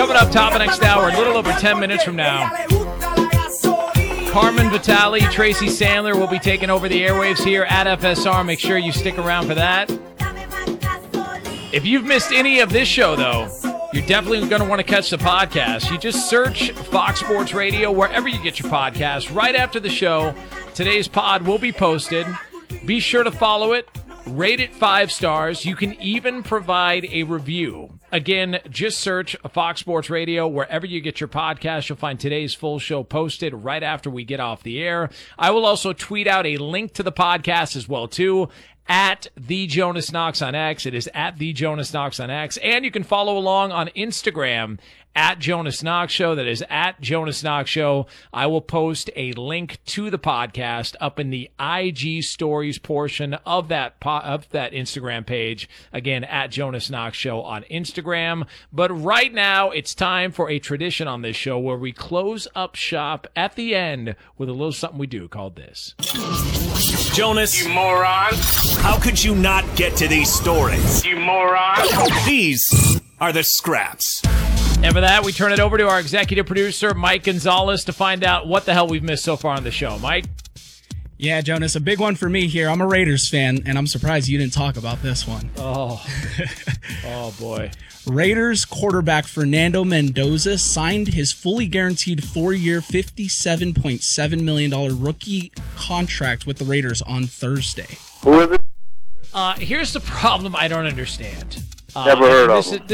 Coming up top of next hour, a little over 10 minutes from now, Carmen Vitale, Tracy Sandler will be taking over the airwaves here at FSR. Make sure you stick around for that. If you've missed any of this show, though, you're definitely going to want to catch the podcast. You just search Fox Sports Radio wherever you get your podcast. Right after the show, today's pod will be posted. Be sure to follow it. Rate it 5 stars. You can even provide a review. Again, just search Fox Sports Radio wherever you get your podcast. You'll find today's full show posted right after we get off the air. I will also tweet out a link to the podcast as well, too, at The Jonas Knox on X. It is at The Jonas Knox on X. And you can follow along on Instagram at Jonas Knox Show. That is at Jonas Knox Show. I will post a link to the podcast up in the IG stories portion of that Instagram page. Again, at Jonas Knox Show on Instagram. But right now, it's time for a tradition on this show where we close up shop at the end with a little something we do called this. Jonas, you moron. How could you not get to these stories? You moron. These are the scraps. And for that, we turn it over to our executive producer, Mike Gonzalez, to find out what the hell we've missed so far on the show. Mike? Yeah, Jonas, a big one for me here. I'm a Raiders fan, and I'm surprised you didn't talk about this one. Oh boy. Raiders quarterback Fernando Mendoza signed his fully guaranteed 4-year, $57.7 million rookie contract with the Raiders on Thursday. Who is it? Here's the problem I don't understand. Never heard of him.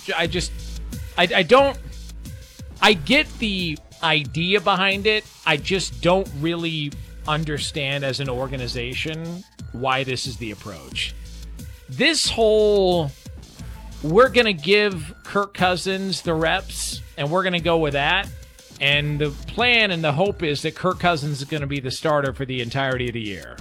I get the idea behind it. I just don't really understand as an organization why this is the approach. This whole, we're going to give Kirk Cousins the reps and we're going to go with that. And the plan and the hope is that Kirk Cousins is going to be the starter for the entirety of the year.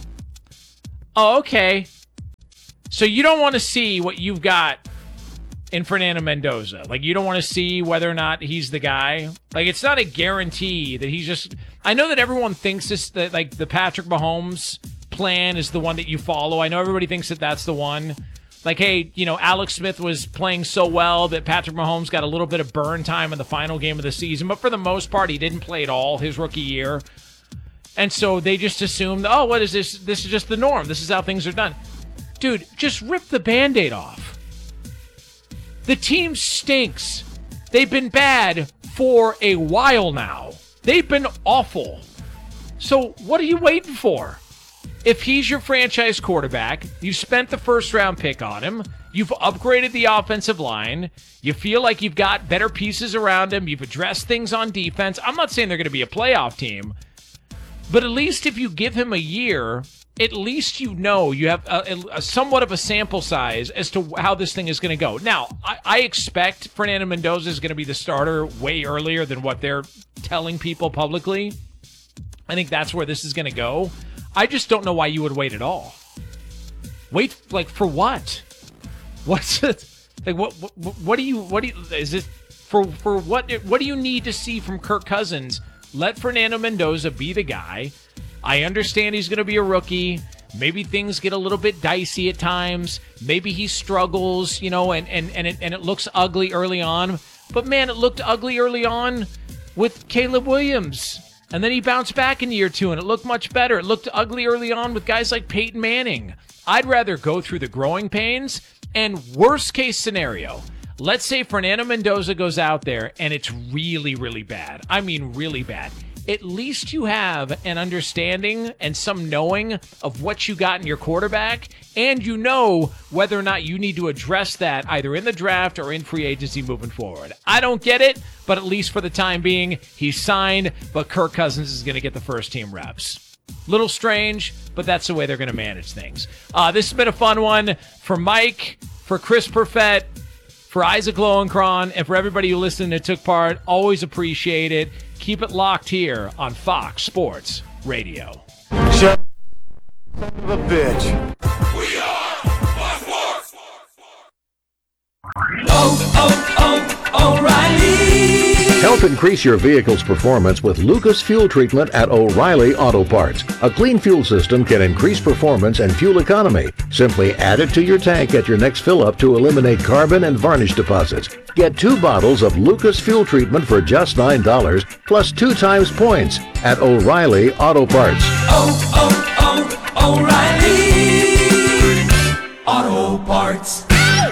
Oh, okay. So you don't want to see what you've got in Fernando Mendoza. Like, you don't want to see whether or not he's the guy. Like, it's not a guarantee that he's just... I know that everyone thinks this, that, like, the Patrick Mahomes plan is the one that you follow. I know everybody thinks that that's the one. Like, hey, you know, Alex Smith was playing so well that Patrick Mahomes got a little bit of burn time in the final game of the season. But for the most part, he didn't play at all his rookie year. And so they just assumed, oh, what is this? This is just the norm. This is how things are done. Dude, just rip the Band-Aid off. The team stinks. They've been bad for a while now. They've been awful. So what are you waiting for? If he's your franchise quarterback, you spent the first-round pick on him, you've upgraded the offensive line, you feel like you've got better pieces around him, you've addressed things on defense. I'm not saying they're going to be a playoff team, but at least if you give him a year, at least you know you have a somewhat of a sample size as to how this thing is going to go. Now, I expect Fernando Mendoza is going to be the starter way earlier than what they're telling people publicly. I think that's where this is going to go. I just don't know why you would wait at all. Wait, like, for what? What's it? Like, what do you, is it for what do you need to see from Kirk Cousins? Let Fernando Mendoza be the guy. I understand he's going to be a rookie. Maybe things get a little bit dicey at times. Maybe he struggles, you know, and it looks ugly early on. But, man, it looked ugly early on with Caleb Williams. And then he bounced back in year 2, and it looked much better. It looked ugly early on with guys like Peyton Manning. I'd rather go through the growing pains. And worst case scenario, let's say Fernando Mendoza goes out there and it's really, really bad. I mean, really bad. At least you have an understanding and some knowing of what you got in your quarterback, and you know whether or not you need to address that either in the draft or in free agency moving forward. I don't get it, but at least for the time being, he's signed, but Kirk Cousins is going to get the first team reps. Little strange, but that's the way they're going to manage things. This has been a fun one for Mike, for Chris Perfett, for Isaac Lowenkron, and for everybody who listened and took part. Always appreciate it. Keep it locked here on Fox Sports Radio. Shut son of a bitch. We are Fox Sports. O'Reilly. Help increase your vehicle's performance with Lucas Fuel Treatment at O'Reilly Auto Parts. A clean fuel system can increase performance and fuel economy. Simply add it to your tank at your next fill-up to eliminate carbon and varnish deposits. Get 2 bottles of Lucas Fuel Treatment for just $9 plus 2 times points at O'Reilly Auto Parts. O'Reilly Auto Parts.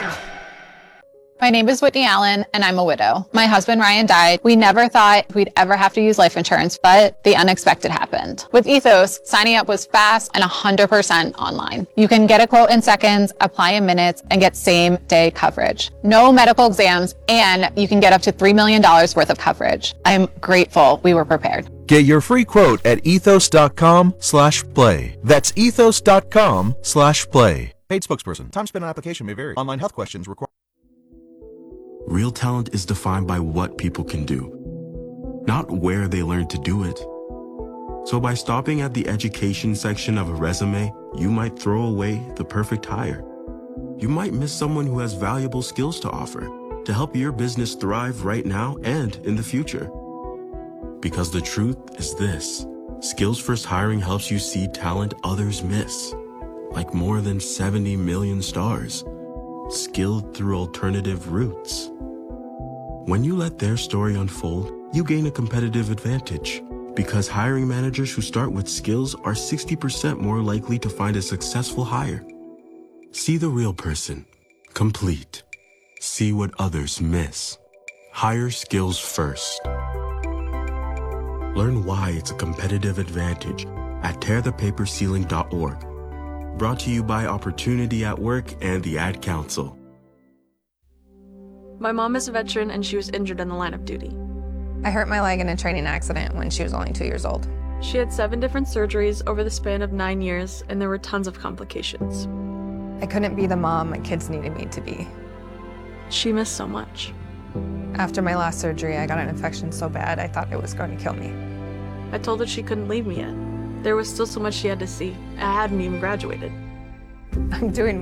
My name is Whitney Allen, and I'm a widow. My husband, Ryan, died. We never thought we'd ever have to use life insurance, but the unexpected happened. With Ethos, signing up was fast and 100% online. You can get a quote in seconds, apply in minutes, and get same-day coverage. No medical exams, and you can get up to $3 million worth of coverage. I'm grateful we were prepared. Get your free quote at ethos.com/play. That's ethos.com/play. Paid spokesperson. Time spent on application may vary. Online health questions require. Real talent is defined by what people can do, not where they learn to do it. So by stopping at the education section of a resume, you might throw away the perfect hire. You might miss someone who has valuable skills to offer to help your business thrive right now and in the future. Because the truth is this: Skills First Hiring helps you see talent others miss, like more than 70 million stars, skilled through alternative routes. When you let their story unfold, you gain a competitive advantage, because hiring managers who start with skills are 60% more likely to find a successful hire. See the real person, complete. See what others miss. Hire skills first. Learn why it's a competitive advantage at tearthepaperceiling.org. Brought to you by Opportunity at Work and the Ad Council. My mom is a veteran and she was injured in the line of duty. I hurt my leg in a training accident when she was only 2 years old. She had 7 different surgeries over the span of 9 years, and there were tons of complications. I couldn't be the mom my kids needed me to be. She missed so much. After my last surgery, I got an infection so bad I thought it was going to kill me. I told her she couldn't leave me yet. There was still so much she had to see. I hadn't even graduated. I'm doing